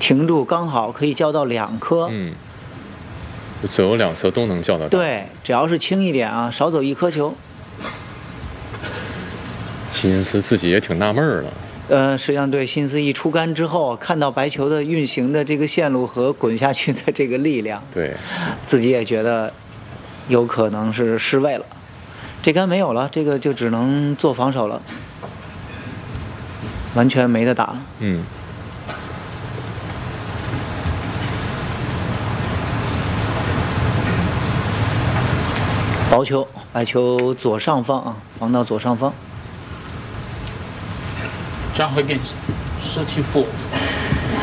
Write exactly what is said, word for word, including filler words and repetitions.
停住，刚好可以叫到两颗。 嗯，就左右两侧都能叫得到。 对，只要是轻一点啊，少走一颗球。 辛斯自己也挺纳闷了。 呃，实际上对，辛斯一出杆之后，看到白球的运行的这个线路和滚下去的这个力量， 对， 自己也觉得有可能是失位了。这杆没有了，这个就只能做防守了，完全没得打了。 嗯。 薄球，白球左上方啊，防到左上方。 这样会变失去负。